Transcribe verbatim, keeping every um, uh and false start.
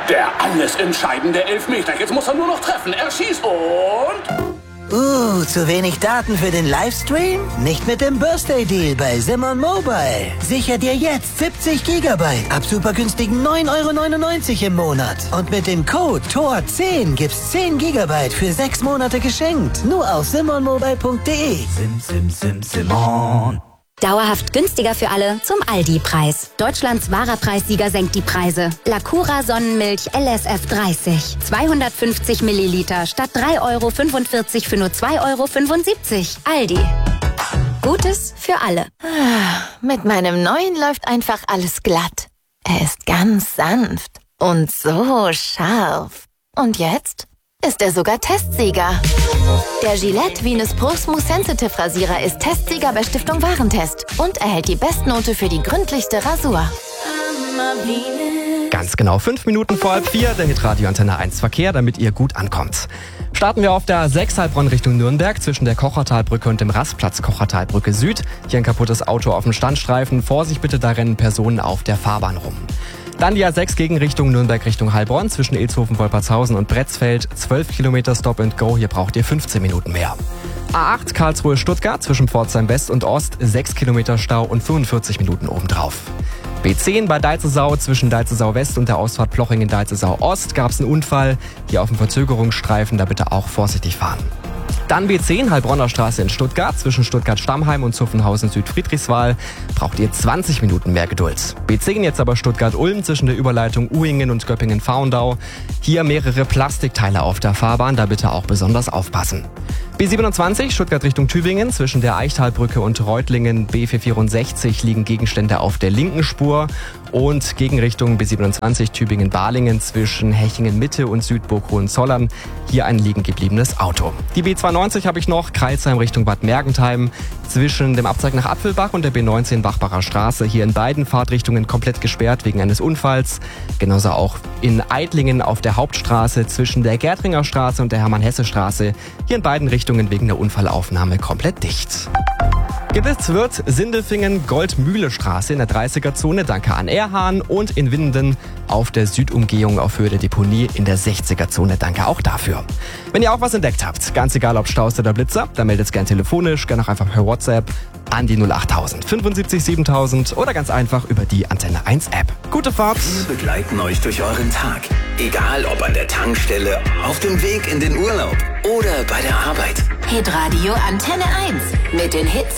Der alles entscheidende Elfmeter. Jetzt muss er nur noch treffen. Er schießt und... Uh, zu wenig Daten für den Livestream? Nicht mit dem Birthday Deal bei Simon Mobile. Sicher dir jetzt siebzig Gigabyte ab super günstigen neun Euro neunundneunzig im Monat. Und mit dem Code T O R zehn gibt's zehn Gigabyte für sechs Monate geschenkt. Nur auf simon mobile punkt de. Sim, sim, sim, Simon. Dauerhaft günstiger für alle zum Aldi-Preis. Deutschlands wahrer Preissieger senkt die Preise. Lacura Sonnenmilch L S F dreißig. zweihundertfünfzig Milliliter statt drei Euro fünfundvierzig für nur zwei Euro fünfundsiebzig. Aldi. Gutes für alle. Mit meinem neuen läuft einfach alles glatt. Er ist ganz sanft und so scharf. Und jetzt ist er sogar Testsieger. Der Gillette Venus Pro Smooth Sensitive Rasierer ist Testsieger bei Stiftung Warentest und erhält die Bestnote für die gründlichste Rasur. Ganz genau fünf Minuten vor halb vier, der Hitradio Antenne eins Verkehr, damit ihr gut ankommt. Starten wir auf der A sechs Heilbronn Richtung Nürnberg zwischen der Kochertalbrücke und dem Rastplatz Kochertalbrücke Süd. Hier ein kaputtes Auto auf dem Standstreifen. Vorsicht bitte, da rennen Personen auf der Fahrbahn rum. Dann die A sechs gegen Richtung Nürnberg Richtung Heilbronn zwischen Ilshofen, Wolpertshausen und Bretzfeld. zwölf Kilometer Stop and Go, hier braucht ihr fünfzehn Minuten mehr. A acht Karlsruhe Stuttgart zwischen Pforzheim West und Ost, sechs Kilometer Stau und fünfundvierzig Minuten obendrauf. B zehn bei Deizesau zwischen Deizesau West und der Ausfahrt Plochingen-Deizesau Ost gab es einen Unfall. Hier auf dem Verzögerungsstreifen, da bitte auch vorsichtig fahren. Dann B zehn, Heilbronner Straße in Stuttgart, zwischen Stuttgart-Stammheim und Zuffenhausen-Süd-Friedrichswal, braucht ihr zwanzig Minuten mehr Geduld. B zehn jetzt aber Stuttgart-Ulm zwischen der Überleitung Uhingen und Göppingen-Faundau. Hier mehrere Plastikteile auf der Fahrbahn, da bitte auch besonders aufpassen. B siebenundzwanzig, Stuttgart Richtung Tübingen, zwischen der Eichtalbrücke und Reutlingen, B vierhundertvierundsechzig liegen Gegenstände auf der linken Spur. Und Gegenrichtung B siebenundzwanzig Tübingen-Balingen zwischen Hechingen-Mitte und Südburg-Hohenzollern. Hier ein liegen gebliebenes Auto. Die B zweiundneunzig habe ich noch, Crailsheim Richtung Bad Mergentheim. Zwischen dem Abzweig nach Apfelbach und der B neunzehn Bachbacher Straße. Hier in beiden Fahrtrichtungen komplett gesperrt wegen eines Unfalls. Genauso auch in Eidlingen auf der Hauptstraße zwischen der Gärtringer Straße und der Hermann-Hesse-Straße. Hier in beiden Richtungen wegen der Unfallaufnahme komplett dicht. Gewiss wird Sindelfingen Goldmühle-Straße in der dreißiger-Zone, danke an Erhahn, und in Winden auf der Südumgehung auf Höhe der Deponie in der sechziger-Zone, danke auch dafür. Wenn ihr auch was entdeckt habt, ganz egal ob Staus oder Blitzer, dann meldet es gern telefonisch, gern auch einfach per WhatsApp an die null achttausend fünfundsiebzig siebentausend oder ganz einfach über die Antenne eins App. Gute Fahrt! Wir begleiten euch durch euren Tag. Egal ob an der Tankstelle, auf dem Weg in den Urlaub oder bei der Arbeit. Hitradio Antenne eins mit den Hits